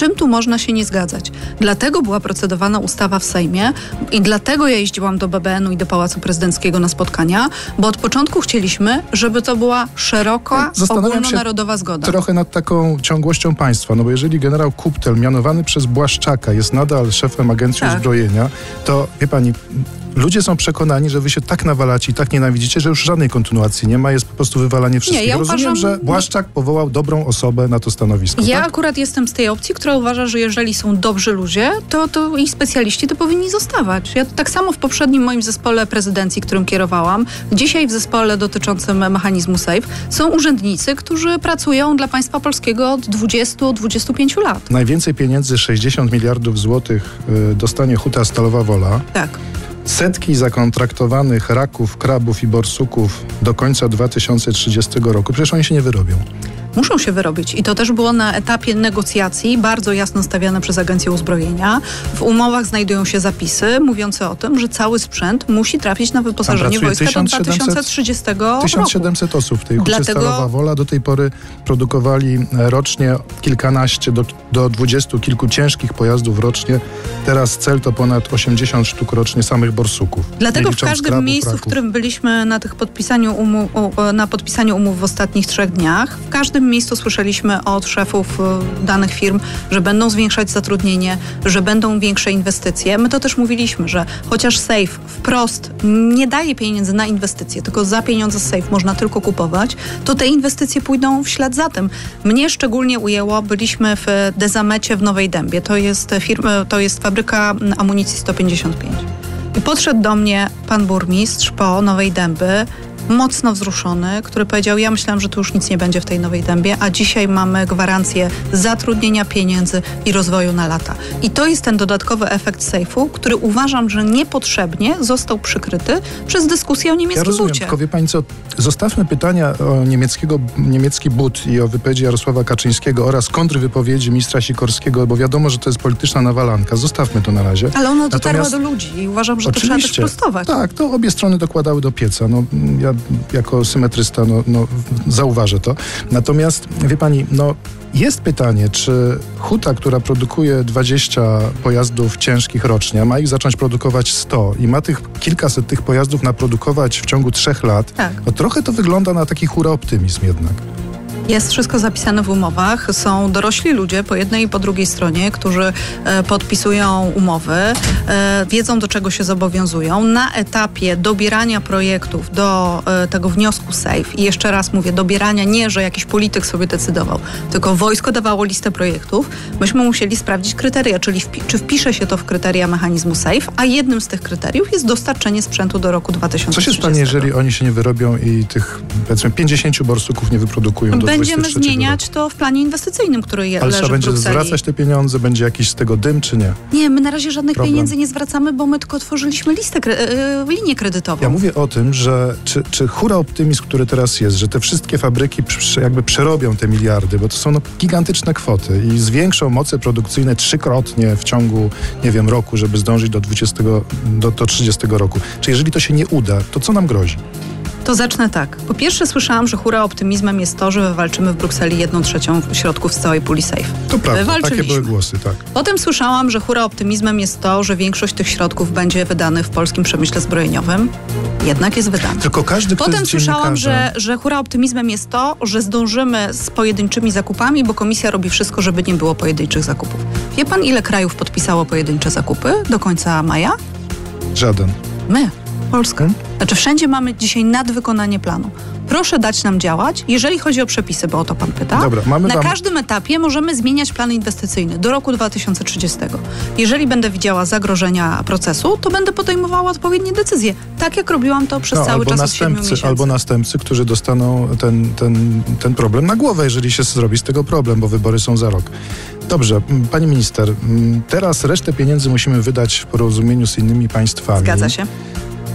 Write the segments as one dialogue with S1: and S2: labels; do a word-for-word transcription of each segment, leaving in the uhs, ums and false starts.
S1: czym tu można się nie zgadzać? Dlatego była procedowana ustawa w Sejmie i dlatego ja jeździłam do B B N u i do Pałacu Prezydenckiego na spotkania, bo od początku chcieliśmy, żeby to była szeroka, ogólnonarodowa zgoda.
S2: Trochę nad taką ciągłością państwa, no bo jeżeli generał Kuptel, mianowany przez Błaszczaka, jest nadal szefem Agencji tak. Uzbrojenia, to wie pani, ludzie są przekonani, że wy się tak nawalacie i tak nienawidzicie, że już żadnej kontynuacji nie ma, jest po prostu wywalanie wszystkich. Nie, ja Rozumiem, uważam, że Błaszczak powołał dobrą osobę na to stanowisko.
S1: Ja
S2: tak?
S1: akurat jestem z tej opcji, która uważa, że jeżeli są dobrzy ludzie, to, to i specjaliści to powinni zostawać. Ja tak samo w poprzednim moim zespole prezydencji, którym kierowałam, dzisiaj w zespole dotyczącym mechanizmu SAFE są urzędnicy, którzy pracują dla państwa polskiego od dwudziestu do dwudziestu pięciu lat.
S2: Najwięcej pieniędzy, sześćdziesiąt miliardów złotych yy, dostanie Huta Stalowa Wola.
S1: Tak.
S2: Setki zakontraktowanych raków, krabów i borsuków do końca dwa tysiące trzydziestego roku. Przecież oni się nie wyrobią.
S1: Muszą się wyrobić i to też było na etapie negocjacji bardzo jasno stawiane przez Agencję Uzbrojenia. W umowach znajdują się zapisy mówiące o tym, że cały sprzęt musi trafić na wyposażenie wojska do dwa tysiące trzydziestego roku.
S2: tysiąc siedemset osób w tej Hucie
S1: Dlatego...
S2: Stalowa Wola do tej pory produkowali rocznie kilkanaście do, do dwudziestu kilku ciężkich pojazdów rocznie. Teraz cel to ponad osiemdziesiąt sztuk rocznie samych borsuków.
S1: Dlatego w każdym krabów, miejscu, raków. w którym byliśmy na tych podpisaniu umów, na podpisaniu umów w ostatnich trzech dniach, w każdym miejscu słyszeliśmy od szefów danych firm, że będą zwiększać zatrudnienie, że będą większe inwestycje. My to też mówiliśmy, że chociaż SAFE wprost nie daje pieniędzy na inwestycje, tylko za pieniądze z SAFE można tylko kupować, to te inwestycje pójdą w ślad za tym. Mnie szczególnie ujęło, byliśmy w Dezamecie w Nowej Dębie. To jest, firma, to jest fabryka amunicji sto pięćdziesiąt pięć. I podszedł do mnie pan burmistrz po Nowej Dęby, mocno wzruszony, który powiedział, ja myślałam, że tu już nic nie będzie w tej Nowej Dębie, a dzisiaj mamy gwarancję zatrudnienia, pieniędzy i rozwoju na lata. I to jest ten dodatkowy efekt sejfu, który uważam, że niepotrzebnie został przykryty przez dyskusję o niemieckim
S2: Ja rozumiem,
S1: bucie.
S2: tylko wie pani co, zostawmy pytania o niemieckiego, niemiecki but i o wypowiedzi Jarosława Kaczyńskiego oraz kontrwypowiedzi ministra Sikorskiego, bo wiadomo, że to jest polityczna nawalanka. Zostawmy to na razie.
S1: Ale ona dotarła do ludzi i uważam, że to trzeba też prostować.
S2: Tak, to obie strony dokładały do pieca. No, ja jako symetrysta no, no, zauważę to. Natomiast, wie pani, no jest pytanie, czy Huta, która produkuje dwadzieścia pojazdów ciężkich rocznie, ma ich zacząć produkować sto i ma tych kilkaset tych pojazdów naprodukować w ciągu trzech lat,
S1: tak.
S2: No trochę to wygląda na taki hura optymizm jednak.
S1: Jest wszystko zapisane w umowach. Są dorośli ludzie po jednej i po drugiej stronie, którzy e, podpisują umowy, e, wiedzą, do czego się zobowiązują. Na etapie dobierania projektów do e, tego wniosku SAFE i jeszcze raz mówię, dobierania nie, że jakiś polityk sobie decydował, tylko wojsko dawało listę projektów, myśmy musieli sprawdzić kryteria, czyli wpi- czy wpisze się to w kryteria mechanizmu SAFE, a jednym z tych kryteriów jest dostarczenie sprzętu do roku dwa tysiące trzydziestego.
S2: Co się stanie, jeżeli oni się nie wyrobią i tych, powiedzmy, pięćdziesięciu borsuków nie wyprodukują do
S1: Będziemy zmieniać to w planie inwestycyjnym, który je,
S2: Ale
S1: leży
S2: trzeba
S1: w
S2: będzie
S1: Brukseli.
S2: zwracać te pieniądze, będzie jakiś z tego dym, czy nie?
S1: Nie, my na razie żadnych
S2: Problem.
S1: pieniędzy nie zwracamy, bo my tylko otworzyliśmy listę, kre, yy, linię kredytową.
S2: Ja mówię o tym, że czy, czy hura optymizm, który teraz jest, że te wszystkie fabryki przy, jakby przerobią te miliardy, bo to są no, gigantyczne kwoty i zwiększą moce produkcyjne trzykrotnie w ciągu, nie wiem, roku, żeby zdążyć do dwudziestego, do, do trzydziestego roku. Czy jeżeli to się nie uda, to co nam grozi?
S1: To zacznę tak. Po pierwsze słyszałam, że hura optymizmem jest to, że wywalczymy w Brukseli jedną trzecią środków z całej puli SAFE.
S2: To prawda, takie były głosy, tak.
S1: Potem słyszałam, że hura optymizmem jest to, że większość tych środków będzie wydany w polskim przemyśle zbrojeniowym. Jednak jest wydany.
S2: Tylko każdy, kto
S1: Potem
S2: jest
S1: słyszałam, że, że hura optymizmem jest to, że zdążymy z pojedynczymi zakupami, bo komisja robi wszystko, żeby nie było pojedynczych zakupów. Wie pan, ile krajów podpisało pojedyncze zakupy do końca maja?
S2: Żaden.
S1: My. Polska. Znaczy wszędzie mamy dzisiaj nadwykonanie planu. Proszę dać nam działać, jeżeli chodzi o przepisy, bo o to pan pyta.
S2: Dobra, mamy
S1: Na
S2: wam...
S1: każdym etapie możemy zmieniać plan inwestycyjny do roku dwa tysiące trzydziestego. Jeżeli będę widziała zagrożenia procesu, to będę podejmowała odpowiednie decyzje. Tak jak robiłam to przez
S2: no,
S1: cały czas od siedmiu miesięcy.
S2: Albo następcy, którzy dostaną ten, ten, ten problem na głowę, jeżeli się zrobi z tego problem, bo wybory są za rok. Dobrze, pani minister, teraz resztę pieniędzy musimy wydać w porozumieniu z innymi państwami.
S1: Zgadza się.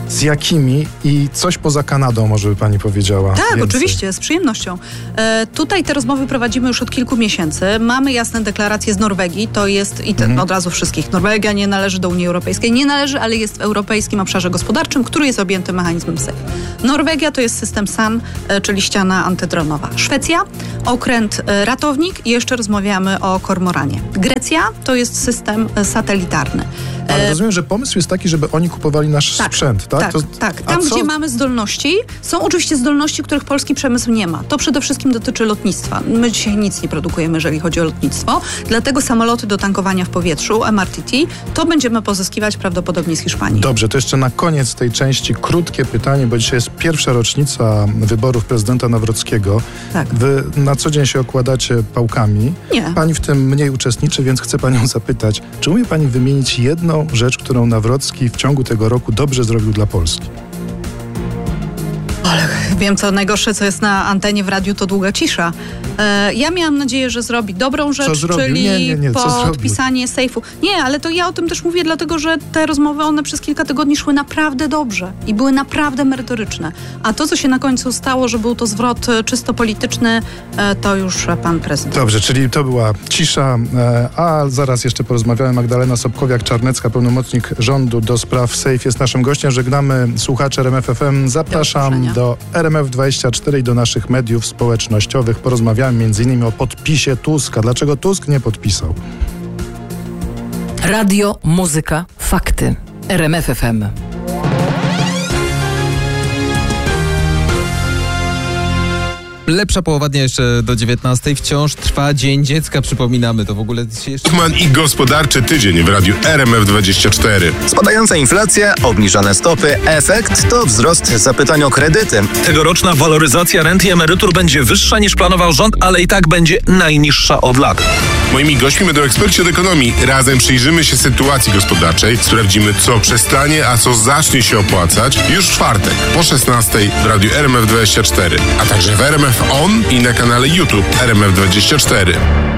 S2: z jakimi i coś poza Kanadą, może by pani powiedziała.
S1: Tak,
S2: więcej.
S1: Oczywiście, z przyjemnością. E, tutaj te rozmowy prowadzimy już od kilku miesięcy. Mamy jasne deklaracje z Norwegii, to jest, i te, mhm. od razu wszystkich, Norwegia nie należy do Unii Europejskiej, nie należy, ale jest w Europejskim Obszarze Gospodarczym, który jest objęty mechanizmem SAFE. Norwegia to jest system S A N, e, czyli ściana antydronowa. Szwecja, okręt e, ratownik i jeszcze rozmawiamy o kormoranie. Grecja to jest system e, satelitarny.
S2: Ale rozumiem, że pomysł jest taki, żeby oni kupowali nasz
S1: tak,
S2: sprzęt, tak?
S1: Tak,
S2: to,
S1: tak. Tam, gdzie mamy zdolności, są oczywiście zdolności, których polski przemysł nie ma. To przede wszystkim dotyczy lotnictwa. My dzisiaj nic nie produkujemy, jeżeli chodzi o lotnictwo, dlatego samoloty do tankowania w powietrzu, M R T T, to będziemy pozyskiwać prawdopodobnie z Hiszpanii.
S2: Dobrze, to jeszcze na koniec tej części krótkie pytanie, bo dzisiaj jest pierwsza rocznica wyborów prezydenta Nawrockiego.
S1: Tak.
S2: Wy na co dzień się okładacie pałkami.
S1: Nie.
S2: Pani w tym mniej uczestniczy, więc chcę panią zapytać, czy umie pani wymienić jedną rzecz, którą Nawrocki w ciągu tego roku dobrze zrobił dla Polski?
S1: Ale wiem, co najgorsze, co jest na antenie w radiu, to długa cisza. E, ja miałam nadzieję, że zrobi dobrą rzecz, czyli
S2: nie, nie, nie.
S1: podpisanie sejfu. Nie, ale to ja o tym też mówię, dlatego że te rozmowy, one przez kilka tygodni szły naprawdę dobrze i były naprawdę merytoryczne. A to, co się na końcu stało, że był to zwrot czysto polityczny, e, to już pan prezydent.
S2: Dobrze, czyli to była cisza, e, a zaraz jeszcze porozmawiamy. Magdalena Sobkowiak-Czarnecka, pełnomocnik rządu do spraw SAFE jest naszym gościem. Żegnamy słuchaczy R M F F M. Zapraszam do R M F dwadzieścia cztery i do naszych mediów społecznościowych. Porozmawiamy między innymi o podpisie Tuska. Dlaczego Tusk nie podpisał?
S3: Radio, muzyka, fakty. R M F F M.
S4: Lepsza połowa dnia jeszcze do dziewiętnastej. Wciąż trwa Dzień Dziecka, przypominamy. To w ogóle dzisiaj jeszcze...
S5: i gospodarczy tydzień w radiu R M F dwadzieścia cztery.
S6: Spadająca inflacja, obniżane stopy, efekt to wzrost zapytań o kredyty.
S7: Tegoroczna waloryzacja rent i emerytur będzie wyższa niż planował rząd, ale i tak będzie najniższa od lat.
S5: Moimi gośćmi będą eksperci od ekonomii. Razem przyjrzymy się sytuacji gospodarczej, sprawdzimy, co przestanie, a co zacznie się opłacać już w czwartek po szesnastej w radiu R M F dwadzieścia cztery, a także w R M F On i na kanale YouTube R M F dwadzieścia cztery.